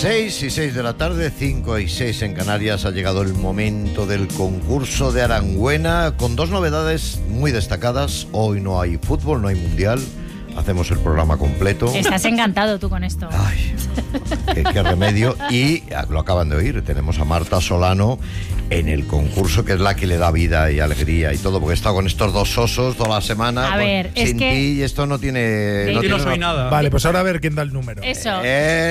6:06 de la tarde, 5:06 en Canarias. Ha llegado el momento del concurso de Arangüena con dos novedades muy destacadas. Hoy no hay fútbol, no hay mundial. Hacemos el programa completo. Estás encantado tú con esto. Ay, qué remedio. Y lo acaban de oír, tenemos a Marta Solano en el concurso, que es la que le da vida y alegría y todo, porque he estado con estos dos osos toda la semana. A ver, es sin que... ti, y esto no tiene... No soy nada. Vale, pues ahora a ver quién da el número. Eso. A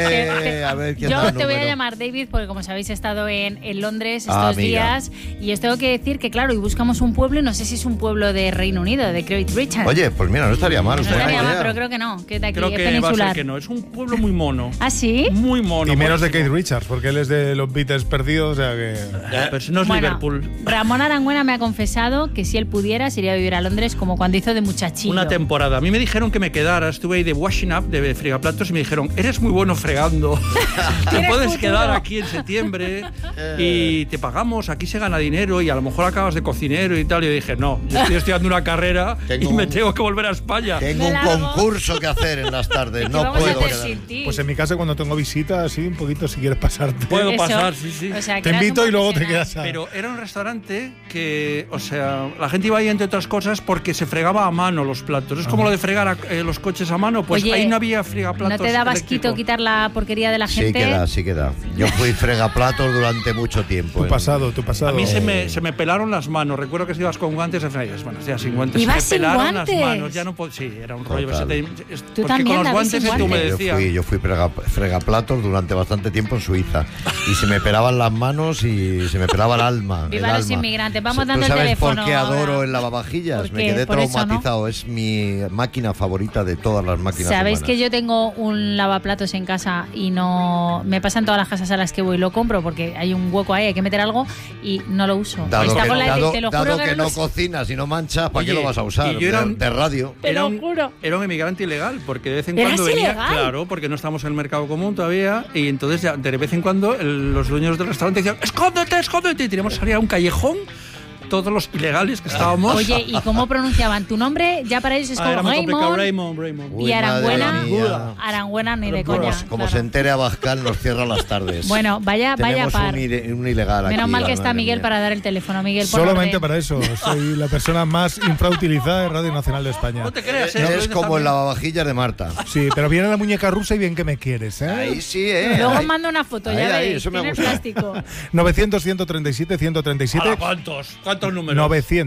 ver quién da Yo el te voy a número. llamar David, porque como sabéis he estado en Londres estos días, y os tengo que decir que, claro, y buscamos un pueblo, y no sé si es un pueblo de Reino Unido, de Great Richard. Oye, pues mira, no estaría mal. No estaría buena mal, idea. pero creo que no, que de aquí Creo es que va a peninsular. ser que no. Es un pueblo muy mono. ¿Ah, sí? Muy mono. Y menos de buenísimo. Keith Richards, porque él es de los Beatles perdidos, o sea que... Pero si no es Bueno, Liverpool. Ramón Arangüena me ha confesado que si él pudiera se iría a vivir a Londres como cuando hizo de muchachillo. Una temporada. A mí me dijeron que me quedara. Estuve ahí de washing up, de fregaplatos, y me dijeron, eres muy bueno fregando. Te puedes futuro. quedar aquí en septiembre y te pagamos. Aquí se gana dinero y a lo mejor acabas de cocinero y tal. Y yo dije, no, yo estoy estudiando una carrera y me tengo que volver a España. Tengo un concurso que hacer en las tardes. ¿Qué No vamos a puedo hacer quedar. sin ti? Pues en mi casa, cuando tengo visita, así un poquito, si quieres pasarte. Puedo Eso. pasar, sí, sí. O sea, que Te eras un invito y luego te profesional. quedas a... Pero era un restaurante que, o sea, la gente iba ahí entre otras cosas porque se fregaba a mano los platos. Es como lo de fregar los coches a mano, pues Oye, ahí no había fregaplatos. ¿no te daba eléctrico. asquito quitar la porquería de la gente? Sí queda. Yo fui fregaplatos durante mucho tiempo. Tu pasado. A mí se me pelaron las manos. Recuerdo que si ibas con guantes, bueno, ya sin guantes. ¿Ibas se me sin pelaron guantes? las manos. Ya no sí, era un rollo. Total. Tú Porque también, con los David, guantes sin se te guantes. humedecía. Yo fui fregaplatos durante bastante tiempo en Suiza. Y se me pelaban las manos y se me pelaba el alma. Viva el los alma. inmigrantes. Vamos ¿Tú dando el sabes teléfono por qué adoro ahora? el lavavajillas? ¿Por Me qué? quedé Por eso, ¿no? traumatizado. Es mi máquina favorita de todas las máquinas ¿Sabéis humanas. que yo tengo un lavaplatos en casa y no me pasa en todas las casas a las que voy? Lo compro porque hay un hueco ahí, hay que meter algo y no lo uso. Dado Está que, con la- dado- te lo dado juro que que no lo uso. cocinas y no manchas, ¿para qué Oye, lo vas a usar? y yo era de radio. Te lo juro. Era un inmigrante ilegal, porque de vez en ¿Eras cuando venía. ilegal? Claro, porque no estamos en el mercado común todavía. Y entonces ya, de vez en cuando los dueños del restaurante decían, escóndete. Y teníamos que salir a un callejón, todos los ilegales que estábamos. Oye, ¿y cómo pronunciaban tu nombre? Ya para ellos es como era muy complicado. Raymond. Raymond. Uy, Y Arangüena, madre mía. Arangüena ni de Como, coña. como claro. se entere Abascal, nos cierra las tardes. Bueno, vaya Tenemos par. un ilegal aquí. Menos mal que está madre Miguel mía. para dar el teléfono. Miguel, por Solamente orden. para eso. Soy la persona más infrautilizada de Radio Nacional de España. No te creas, Eres como el lavavajillas de Marta. Sí, pero viene la muñeca rusa y bien que me quieres, ¿eh? Ahí sí, ¿eh? Luego Ahí. mando una foto, Ahí, ya ahí, veréis. eso me Tiene gusta. plástico. 900-137-137. Hola, ¿Cuántos números?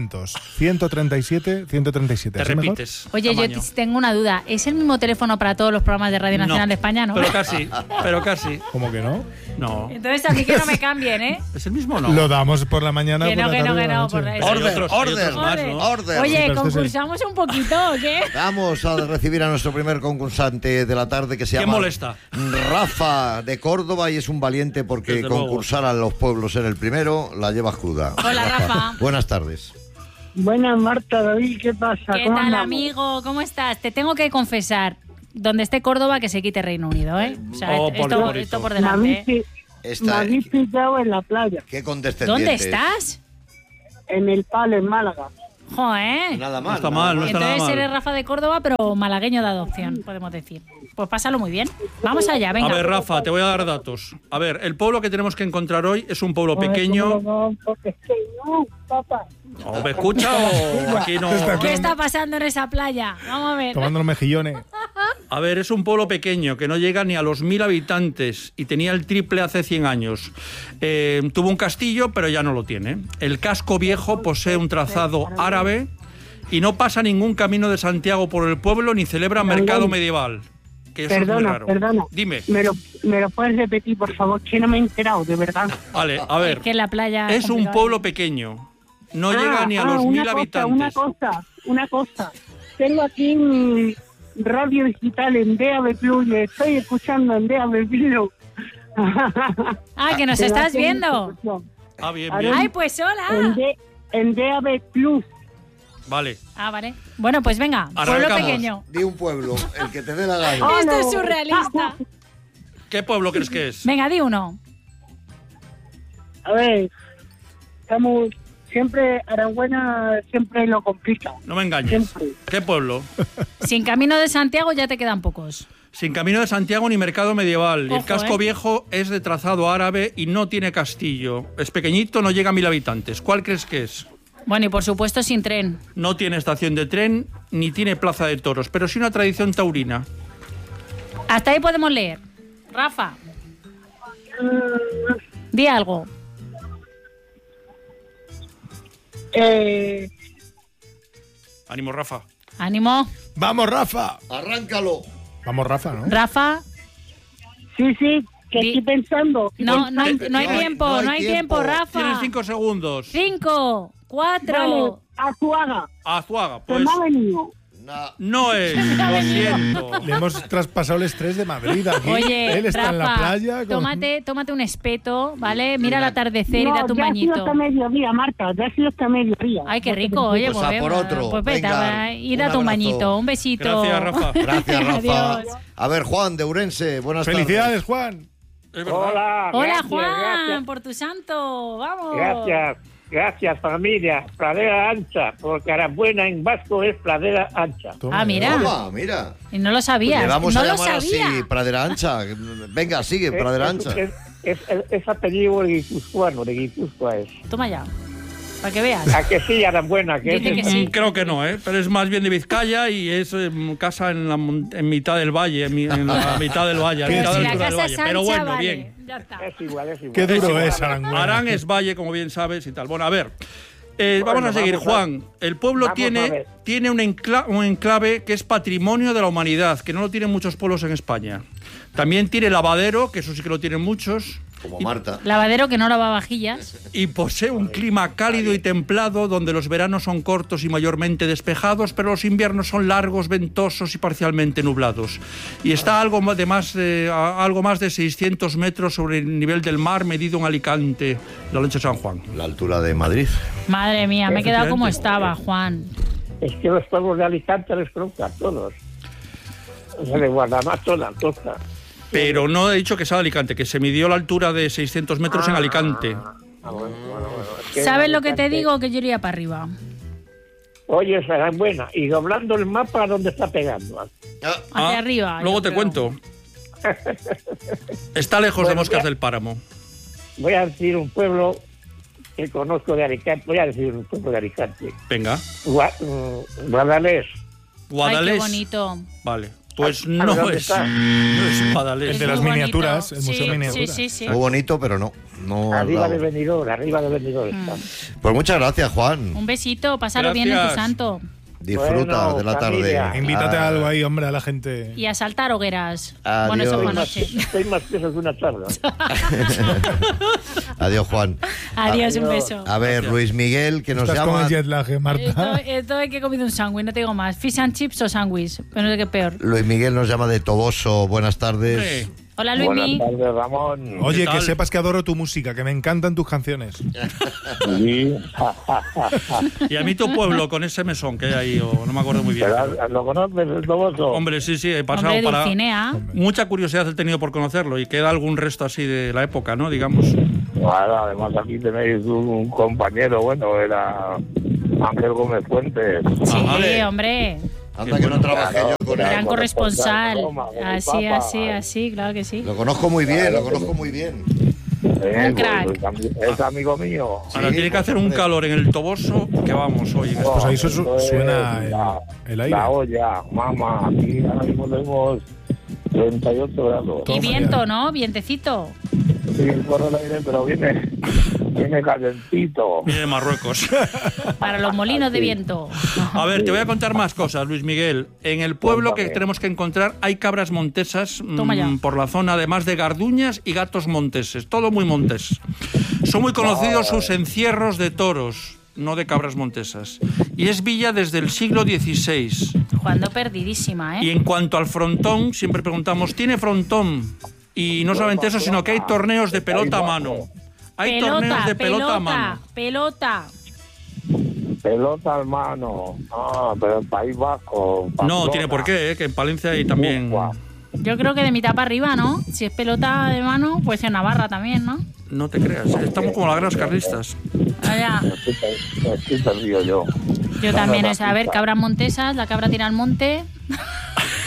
900-137-137. Te ¿Así mejor? repites. Oye, tamaño. yo tengo una duda. ¿Es el mismo teléfono para todos los programas de Radio Nacional No, de España, no? Pero casi. ¿Cómo que no? No. Entonces a mí que no me cambien, ¿eh? ¿Es el mismo o no? Lo damos por la mañana, Que por no, la que no, tarde, que por la no, noche. por la- Hay Orden, otros orden, más, Orden. ¿no? orden. Oye, Sí, pero este es el- concursamos un poquito, ¿o qué? Vamos a recibir a nuestro primer concursante de la tarde, que se ¿Quién llama molesta? Rafa, de Córdoba, y es un valiente porque Desde luego. concursar a los pueblos ser el primero la llevas cruda. Hola, Rafa. Buenas tardes. Buenas, Marta, David, ¿qué pasa? ¿Qué ¿Cómo tal, andamos? amigo? ¿Cómo estás? Te tengo que confesar, donde esté Córdoba, que se quite Reino Unido, ¿eh? O sea, Oh, por favorito. esto por Me delante, habéis, ¿eh? me Está, habéis pillado en la playa, qué condescendiente. ¿Dónde estás? en el Palo, en Málaga. Joder. Nada No mal. está mal, no está nada Entonces mal. eres Rafa de Córdoba, pero malagueño de adopción, podemos decir. Pues pásalo muy bien. Vamos allá, venga. A ver, Rafa, te voy a dar datos. A ver, el pueblo que tenemos que encontrar hoy es un pueblo pequeño. Porque es que no, papá. ¿O me escucha o aquí no? ¿Qué está pasando en esa playa? Vamos a ver. Tomando los mejillones. A ver, es un pueblo pequeño que no llega ni a los 1000 habitantes y tenía el triple hace 100 años. Tuvo un castillo, pero ya no lo tiene. El casco viejo posee un trazado árabe y no pasa ningún camino de Santiago por el pueblo ni celebra mercado medieval. Que eso es muy raro. Perdona. Dime. ¿Me lo puedes repetir, por favor? Que no me he enterado, de verdad. Vale, a ver. Es que la playa Es un complicado. pueblo pequeño. No llega ni a los 1000 habitantes. Una cosa. Tengo aquí mi radio digital en DAB Plus y estoy escuchando en DAB Plus. Ah, que nos estás viendo. Ah, bien, Ay, bien. Ay, pues hola. En DAB Plus. Vale. Ah, vale. Bueno, pues venga, pueblo Arrancamos. pequeño. Di un pueblo, el que te dé la gana. Oh, Esto no. es surrealista. ¿Qué pueblo crees que es? Venga, di uno. A ver, estamos... Siempre, Arangüena siempre lo complica. No me engañes. Siempre. ¿Qué pueblo? Sin camino de Santiago ya te quedan pocos. Sin Camino de Santiago ni mercado medieval. Ojo, y el casco viejo es de trazado árabe y no tiene castillo. Es pequeñito, no llega a 1000 habitantes. ¿Cuál crees que es? Bueno, y por supuesto sin tren. No tiene estación de tren ni tiene plaza de toros, pero sí una tradición taurina. Hasta ahí podemos leer. Rafa. Di algo. Ánimo, Rafa. Ánimo. ¡Vamos, Rafa! Arráncalo. Vamos, Rafa, ¿no? Rafa. Sí, que estoy pensando. No hay tiempo, no hay tiempo, Tienes Rafa. 5 segundos. 5, 4. Vale, Azuaga. Azuaga, Se pues me ha venido. no es, lo siento. Le hemos traspasado el estrés de Madrid aquí. Oye, Él está Rafa, en la playa. tómate un espeto, ¿vale? Mira el atardecer y date un ya ha sido bañito. hasta mediodía, Marta. Ya ha sido hasta mediodía. Ay, qué rico, oye, Pues a por otro. Pues vete, Venga, y un date un abrazo. bañito, un besito. Gracias, Rafa. Gracias, Rafa. Adiós. A ver, Juan de Urense, buenas ¡Felicidades, Juan! Es verdad. Hola, Hola, gracias, Juan, gracias. por tu santo. Vamos. Gracias familia. Pradera ancha, porque Aranbuena en vasco es pradera ancha. Toma, Ah, mira. Toma, mira. Y no lo sabías. Le vamos no a lo llamar sabía. así, Pradera Ancha. Venga, sigue, Pradera Ancha. Es apellido guipuzcoano, de Guipúzcoa es. Toma ya, para que veas. ¿A que sí, Aranbuena? Que Dice es que sí. Creo que no, pero es más bien de Vizcaya y es casa en mitad del valle, en la mitad del valle, a Pero mitad si de la altura del casa valle. es ancha, Pero bueno, vale. bien. Ya está. Es igual. ¡Qué duro igual. es, Aranguena! Arán es valle, como bien sabes y tal. Bueno, a ver. Vamos a seguir, vamos a- Juan. El pueblo vamos a ver. tiene un enclave que es patrimonio de la humanidad, que no lo tienen muchos pueblos en España. También tiene lavadero, que eso sí que lo tienen muchos. Como Marta. Lavadero que no lava vajillas. Y posee un clima cálido y templado, donde los veranos son cortos y mayormente despejados, pero los inviernos son largos, ventosos y parcialmente nublados. Y está a algo más de 600 metros sobre el nivel del mar, medido en Alicante, la Loncha de San Juan. La altura de Madrid. Madre mía, me he quedado como estaba, Efectivamente. Juan. Es que los pueblos de Alicante les provoca a todos. O sea, de Guardamar toda la costa. Pero no he dicho que sea de Alicante, que se midió la altura de 600 metros en Alicante. Bueno. Es que ¿Sabes en lo que te Alicante- digo? Que yo iría para arriba. Oye, será buena. Y doblando el mapa, ¿dónde está pegando? Hacia arriba. Luego yo te creo. cuento. Está lejos de Bueno, Moscas ya. del Páramo. Voy a decir un pueblo que conozco de Alicante. Voy a decir un pueblo de Alicante. Venga. Guadalés. Ay, Guadalés. qué bonito. Vale. Pues Ah, no ¿dónde es, está? no es Guadalés. El de Es las muy miniaturas, bonito. el Museo Sí, de Miniaturas. Sí. Muy bonito, pero no. No al Arriba lado. de Benidorm está. Pues muchas gracias, Juan. Un besito, pásalo bien en tu Gracias. santo. Disfruta Bueno, de la familia. tarde. Invítate a algo ahí, hombre, a la gente. Y a saltar hogueras. Adiós. Bueno, eso fue Soy anoche. Estoy más peso que una charla. Adiós, Juan. Adiós, un Adiós. beso. A ver, Luis Miguel, que nos Estás con llama. el jet lag, Marta. Esto es que he comido un sándwich, no te digo más. Fish and chips o sándwich, pero no sé qué es peor. Luis Miguel nos llama de Toboso. Buenas tardes. Sí. Hola, Buenas Luismi. tardes, Ramón. Oye, ¿Qué que tal? sepas que adoro tu música, que me encantan tus canciones. Sí. Y a mí tu pueblo con ese mesón que hay ahí, o no me acuerdo muy bien. Pero, ¿lo conoces, el Toboso? Hombre, sí, he pasado Hombre, para... Dulcinea. Mucha curiosidad he tenido por conocerlo y queda algún resto así de la época, ¿no? Digamos. Bueno, además aquí tenéis un compañero, bueno, era Ángel Gómez Fuentes. Sí, vale. hombre. Anda que no trabajé Claro. yo con él. Gran corresponsal. Roma, con el Papa. Así, claro que sí. Lo conozco muy bien, lo conozco muy bien. Un crack. Es amigo mío. Ahora tiene que hacer un hombre. calor en el Toboso que vamos, oye. Pues ahí Esto es suena la- el aire. La olla, mamá, aquí ahora mismo tenemos 38 grados. Y Toma viento, ya. ¿no? Vientecito. Sí, corre el aire, pero viene calentito. Viene de Marruecos. Para los molinos de viento. A ver, te voy a contar más cosas, Luis Miguel. En el pueblo que Cuéntame. tenemos que encontrar hay cabras montesas Toma ya. por la zona, además de garduñas y gatos monteses. Todo muy montés. Son muy conocidos sus encierros de toros, no de cabras montesas. Y es villa desde el siglo XVI. Jugando perdidísima, Y ¿eh? en cuanto al frontón, siempre preguntamos, ¿tiene frontón? Y no solamente eso, sino que hay torneos de pelota a mano. Hay torneos de pelota a mano. Pelota. Pelota al mano. Ah, pero el País Vasco. No Pamplona. tiene por qué, que en Palencia hay también... Ufua. Yo creo que de mitad para arriba, ¿no? Si es pelota de mano, pues en Navarra también, ¿no? No te creas, estamos como las grandes carlistas. Allá. Estoy perdido yo. Yo también, a ver, cabras montesas, la cabra tira al monte.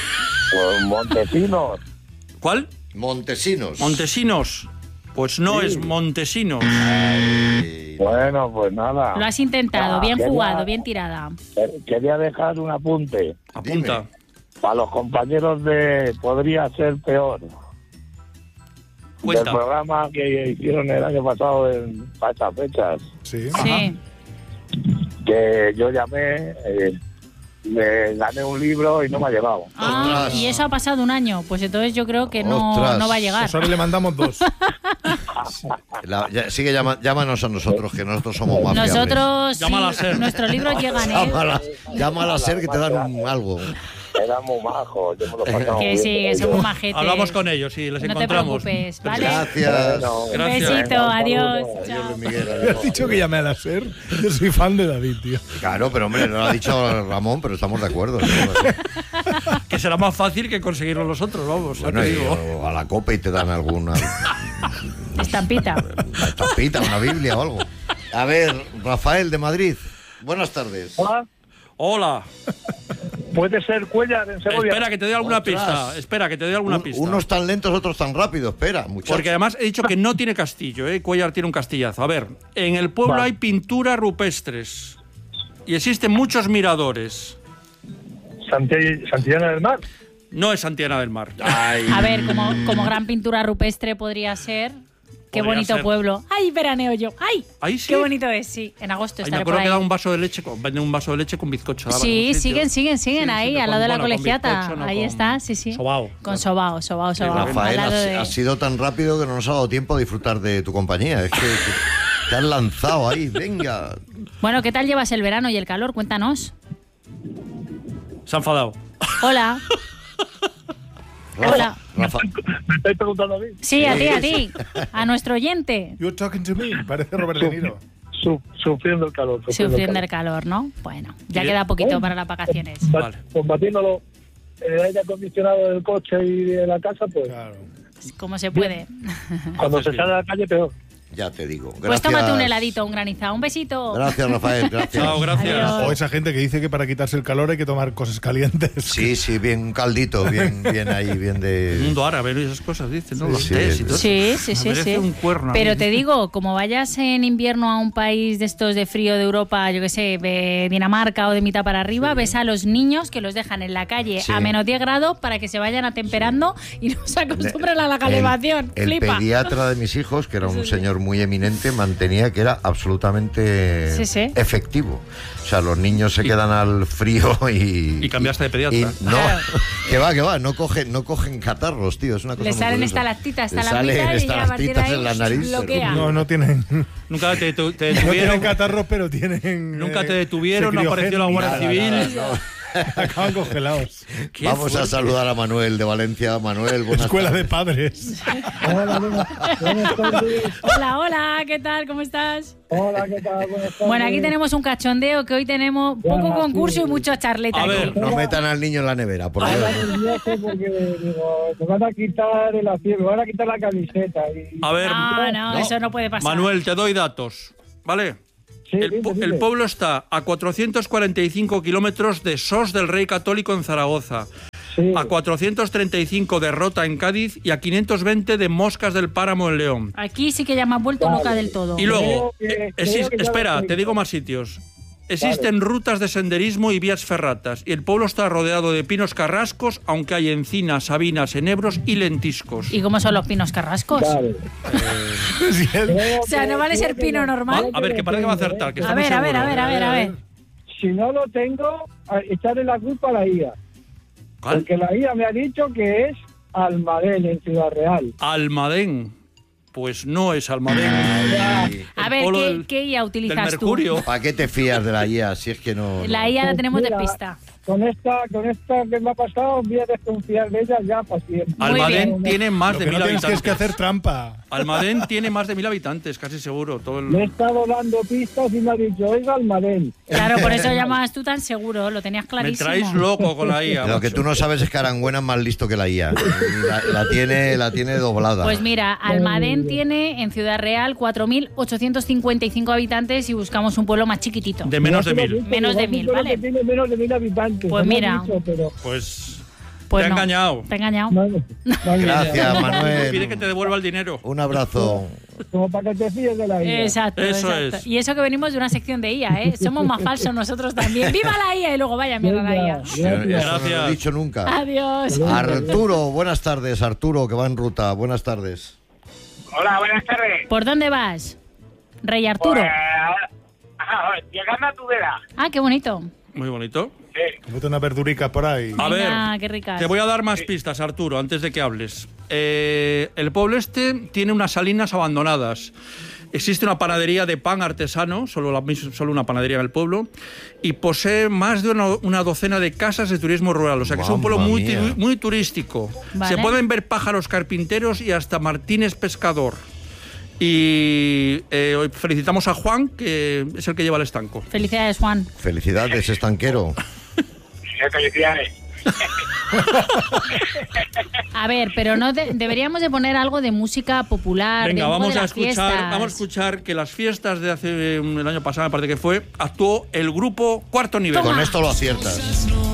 Pues Montesinos. ¿Cuál? Montesinos. Montesinos. Pues no, es Montesinos. Ay, Bueno, pues nada. Lo has intentado, bien quería- jugado, bien tirada. Quería dejar un apunte. Apunta. Para los compañeros de Podría Ser Peor. Cuenta. Del programa que hicieron el año pasado para estas fechas. Sí. Sí. Que yo llamé, me gané un libro y no me ha llegado. Ah, Ostras. y eso ha pasado un año. Pues entonces yo creo que no Ostras. va a llegar. Pues ahora le mandamos 2. Sigue, llámanos a nosotros, que nosotros somos más fiables. Nosotros, Llámala a sí, Ser. nuestros libros llegan, ¿eh? Llámala a Ser que te dan algo. Era muy majo, yo me lo pasaba muy Que bien sí, con que ellos. somos majetes. Hablamos con ellos y les No te encontramos. preocupes, ¿vale? Gracias. Bueno, Un Gracias. besito, Venga, un adiós. saludo. Chao. Adiós, Luis Miguel, ¿Me has dicho que llame a la SER? Yo soy fan de David, tío. Claro, pero hombre, no lo ha dicho Ramón, pero estamos de acuerdo. Que será más fácil que conseguirlo los otros, vamos. ya Bueno, te y, digo. o a la copa y te dan alguna Estampita. una estampita, una Biblia o algo. A ver, Rafael de Madrid. Buenas tardes. Hola, Hola. puede ser Cuellar en Segovia. Espera que te dé alguna Ostras. pista. Espera que te dé alguna pista. Unos tan lentos, otros tan rápidos. Espera, muchacho. Porque además he dicho que no tiene castillo, ¿eh? Cuellar tiene un castillazo. A ver, en el pueblo Va. hay pinturas rupestres y existen muchos miradores. Santillana del Mar. No es Santillana del Mar. Ay, A ver, como gran pintura rupestre podría ser. Qué Podría bonito ser. pueblo. ¡Ay, veraneo yo! ¡Ay! Ahí sí. ¡Qué bonito es! Sí, en agosto Ahí me estaré por acuerdo ahí. que da un vaso de leche, venden un vaso de leche con bizcocho. daba en Sí, algún sitio. siguen ahí, al lado de la bueno, con colegiata. bizcocho, no Ahí con está, sí, sí. sobao. Con sobao. Rafael, al lado de- has sido tan rápido que no nos ha dado tiempo a disfrutar de tu compañía. Es que te has lanzado ahí. Venga. Bueno, ¿qué tal llevas el verano y el calor? Cuéntanos. Se ha enfadado. Hola. Hola. Rafa, ¿Me estáis preguntando a mí? Sí, a ti. A nuestro oyente. You're talking to me. Parece Robert De Niro. Sufriendo el calor. Sufriendo el calor, ¿no? Bueno, ya Sí. queda poquito para las vacaciones. Vale. Combatiéndolo en el aire acondicionado del coche y de la casa, pues Claro. Como se puede. cuando Haces se bien. sale a la calle, peor. ya te digo. Pues Gracias. tómate un heladito, un granizado. Un besito. Gracias, Rafael. Gracias. Chao, gracias. Adiós. O esa gente que dice que para quitarse el calor hay que tomar cosas calientes. Sí, bien, un caldito, bien ahí, bien El de... mundo árabe y esas cosas, dicen, ¿no? Sí, Los sí. tés y todo. Sí. Me merece un cuerno. Pero ahí. te digo, como vayas en invierno a un país de estos de frío de Europa, yo que sé, de Dinamarca o de mitad para arriba, ves a los niños que los dejan en la calle Sí. a menos 10 grados para que se vayan atemperando y no se acostumbren a la calefacción. El Flipa. pediatra de mis hijos, que era un señor muy eminente, mantenía que era absolutamente Sí, sí. efectivo. O sea, los niños se quedan al frío y... Y cambiaste de pediatra. y no, Claro. que va, no cogen catarros, tío, es una cosa Le muy salen curiosa. estalactitas, Le estalagmitas salen y ya a partir de estalactitas ahí en la nariz. bloquea. No tienen, Nunca te no tienen detuvieron. catarros, pero tienen. Nunca te detuvieron, no apareció la Guardia Civil. Acaban congelados. Qué Vamos a fuerte. saludar a Manuel de Valencia. Manuel, buenas Escuela de tardes. padres. Hola, ¿qué tal? ¿Cómo estás? Hola, ¿qué tal? Buenas tardes. Bueno, aquí tenemos un cachondeo que hoy tenemos poco concurso y mucho charleta. A aquí. ver. No metan al niño en la nevera, por Ahora favor. nervioso porque digo, me van a quitar el asiento, me van a quitar la camiseta. Y... A ver, No, eso no puede pasar. Manuel, te doy datos. ¿Vale? Sí, El dime. pueblo está a 445 kilómetros de Sos del Rey Católico en Zaragoza, Sí. a 435 de Rota en Cádiz y a 520 de Moscas del Páramo en León. Aquí sí que ya me has vuelto loca del todo. Y luego, Creo que ya espera, lo te tengo. digo más sitios. Existen rutas de senderismo y vías ferratas, y el pueblo está rodeado de pinos carrascos, aunque hay encinas, sabinas, enebros y lentiscos. ¿Y cómo son los pinos carrascos? Vale. Sí, O sea, no vale ser pino normal. A ver, que parece que va a acertar. Que A estamos ver, a ver, a seguros. ver, a ver. Si no lo tengo, echarle la culpa a la IA. ¿Cuál? Porque la IA me ha dicho que es Almadén, en Ciudad Real. Almadén. Pues no es Almadén. Ay, A El ver, polo ¿qué IA del utilizas tú? Mercurio. ¿Para qué te fías de la IA si es que no? La IA la tenemos de Mira, pista. Con esta que me ha pasado, voy a desconfiar de ella ya para siempre. Almadén bien. tiene más Lo de que 1000 no tienes que es habitantes. que hacer trampa. Almadén tiene más de 1000 habitantes, casi seguro. Todo Le he el... estado dando pistas y me ha dicho, oiga, Almadén. Claro, por eso llamabas tú tan seguro, lo tenías Me clarísimo. traéis loco con la IA. Lo que macho. tú no sabes es que Arangüena es más listo que la IA. La tiene doblada. Pues mira, Almadén tiene en Ciudad Real 4.855 habitantes y buscamos un pueblo más chiquitito. De menos de 1000. Menos de 1000, Creo ¿vale? que tiene menos de 1000 habitantes. Pues me han mira. dicho, pero Pues Pues te ha no. engañado. Te ha engañado. Gracias, Manuel. Pide que te devuelva el dinero. Un abrazo. Como para que te fíes de la IA. Exacto, Eso exacto. es. Y eso que venimos de una sección de IA, ¿eh? Somos más falsos nosotros también. ¡Viva la IA! Y luego vaya mierda la IA. Eso no lo he dicho nunca. Adiós. Arturo, buenas tardes. Arturo, que va en ruta. Buenas tardes. Hola, buenas tardes. ¿Por dónde vas? Rey Arturo. Llegando a Tudela. Ah, qué bonito. Muy bonito. Mete unas verduricas por ahí. A ver, Venga, qué ricas. te voy a dar más pistas, Arturo, antes de que hables. El pueblo este tiene unas salinas abandonadas. Existe una panadería de pan artesano, solo una panadería en el pueblo, y posee más de una docena de casas de turismo rural. O sea que es un pueblo Mamma muy, mía. muy turístico. Vale. Se pueden ver pájaros carpinteros y hasta Martínez Pescador. Y hoy felicitamos a Juan, que es el que lleva el estanco. Felicidades, Juan. Felicidades, estanquero. Felicidades. A ver, pero no deberíamos de poner algo de música popular. Venga, de un poco vamos de a las escuchar, fiestas. vamos a escuchar que las fiestas de hace el año pasado, me parece que fue, actuó el grupo Cuarto Nivel. Con esto lo aciertas.